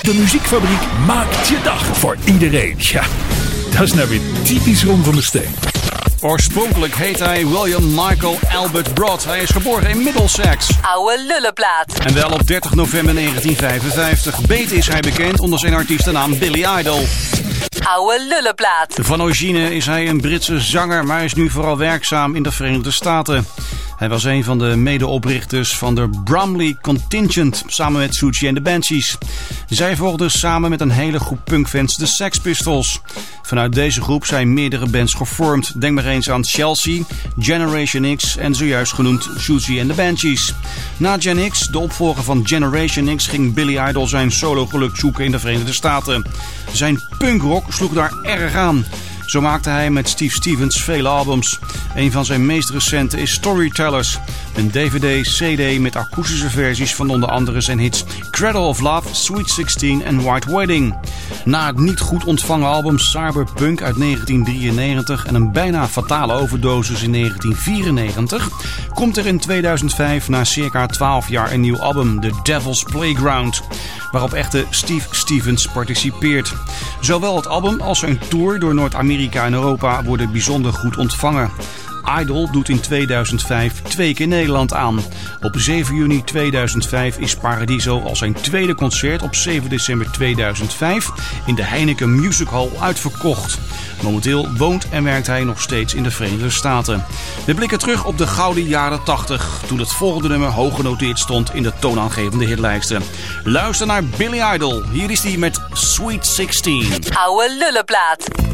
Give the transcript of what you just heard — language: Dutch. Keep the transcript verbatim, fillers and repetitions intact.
De Muziekfabriek maakt je dag voor iedereen. Ja, dat is nou weer typisch Ron van der Steen. Oorspronkelijk heet hij William Michael Albert Broad. Hij is geboren in Middlesex. Oude lullenplaat. En wel op dertig november negentien vijfenvijftig. Beter is hij bekend onder zijn artiestennaam Billy Idol. Oude lullenplaat. Van origine is hij een Britse zanger, maar is nu vooral werkzaam in de Verenigde Staten. Hij was een van de medeoprichters van de Bromley Contingent samen met Siouxsie and the Banshees. Zij volgden samen met een hele groep punkfans de Sex Pistols. Vanuit deze groep zijn meerdere bands gevormd. Denk maar eens aan Chelsea, Generation X en zojuist genoemd Siouxsie and the Banshees. Na Gen X, de opvolger van Generation X, ging Billy Idol zijn solo geluk zoeken in de Verenigde Staten. Zijn punkrock sloeg daar erg aan. Zo maakte hij met Steve Stevens vele albums. Een van zijn meest recente is Storytellers. Een D V D C D met akoestische versies van onder andere zijn hits Cradle of Love, Sweet sixteen en White Wedding. Na het niet goed ontvangen album Cyberpunk uit negentien drieënnegentig en een bijna fatale overdosis in negentien vierennegentig... komt er in tweeduizend vijf na circa twaalf jaar een nieuw album, The Devil's Playground, waarop echte Steve Stevens participeert. Zowel het album als zijn tour door Noord-Amerika en Europa worden bijzonder goed ontvangen. Idol doet in tweeduizend vijf twee keer Nederland aan. Op zeven juni tweeduizend vijf is Paradiso al zijn tweede concert op zeven december tweeduizend vijf in de Heineken Music Hall uitverkocht. Momenteel woont en werkt hij nog steeds in de Verenigde Staten. We blikken terug op de gouden jaren tachtig, toen het volgende nummer hoog genoteerd stond in de toonaangevende hitlijsten. Luister naar Billy Idol. Hier is hij met Sweet sixteen. Oude lullenplaat.